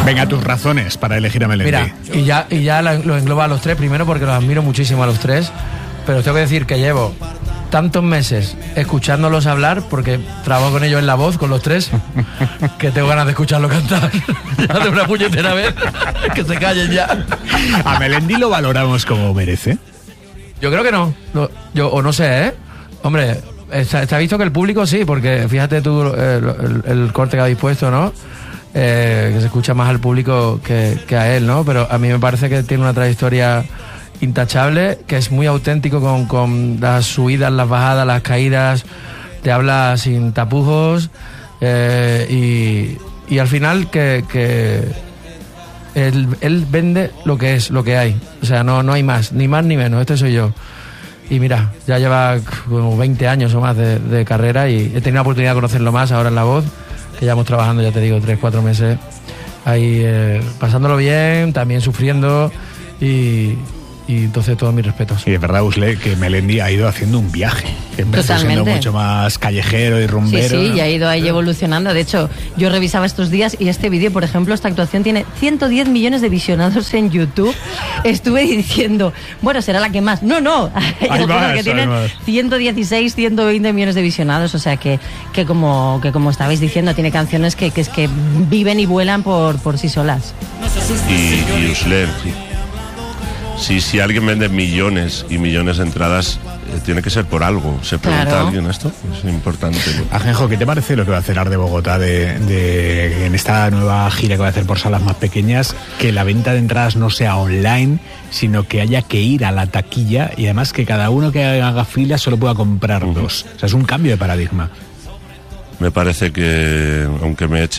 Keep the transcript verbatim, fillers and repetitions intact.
Venga, tus razones para elegir a Melendi. Mira, y ya, y ya lo engloba a los tres, primero porque los admiro muchísimo a los tres, pero tengo que decir que llevo tantos meses escuchándolos hablar, porque trabajo con ellos en La Voz, con los tres, que tengo ganas de escucharlo cantar ya de una puñetera vez, que se callen ya. ¿A Melendi lo valoramos como merece? Yo creo que no, no yo, o no sé, ¿eh? Hombre, está, está visto que el público sí, porque fíjate tú eh, el, el corte que habéis puesto, ¿no? Eh, que se escucha más al público que, que a él, ¿no? Pero a mí me parece que tiene una trayectoria intachable, que es muy auténtico con, con las subidas, las bajadas, las caídas, te habla sin tapujos eh, y, y al final que, que él, él vende lo que es, lo que hay, o sea, no, no hay más, ni más ni menos, este soy yo. Y mira, ya lleva como veinte años o más de, de carrera y he tenido la oportunidad de conocerlo más ahora en La Voz, que llevamos trabajando, ya te digo, tres, cuatro meses ahí eh, pasándolo bien, también sufriendo y... y entonces todos mis respetos. Y es verdad, Usle, que Melendi ha ido haciendo un viaje. Empezó Totalmente. siendo mucho más callejero y rumbero. Sí, sí, ¿no? y ha ido ahí evolucionando. De hecho, yo revisaba estos días y este vídeo, por ejemplo, esta actuación tiene ciento diez millones de visionados en YouTube. Estuve diciendo, bueno, será la que más. No, no, Hay más, que tienen hay más. ciento dieciséis, ciento veinte millones de visionados. O sea que, que como que como estabais diciendo, tiene canciones que, que es que viven y vuelan por, por sí solas. Y, y Usler, sí. Si, si alguien vende millones y millones de entradas, eh, tiene que ser por algo. ¿Se pregunta Claro. a alguien esto? Es importante, ¿no? Ajenjo, ¿qué te parece lo que va a hacer Ar de Bogotá de, de, en esta nueva gira que va a hacer por salas más pequeñas? Que la venta de entradas no sea online, sino que haya que ir a la taquilla y además que cada uno que haga fila solo pueda comprar uh-huh. dos. O sea, es un cambio de paradigma. Me parece que, aunque me eche